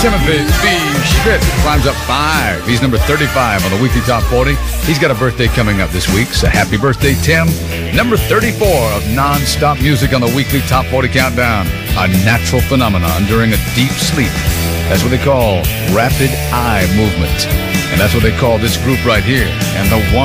Timothy B. Schmidt climbs up 5. He's number 35 on the weekly top 40. He's got a birthday coming up this week, so happy birthday, Tim. Number 34 of non-stop music on the weekly top 40 countdown. A natural phenomenon during a deep sleep. That's what they call rapid eye movement. And that's what they call this group right here. And the one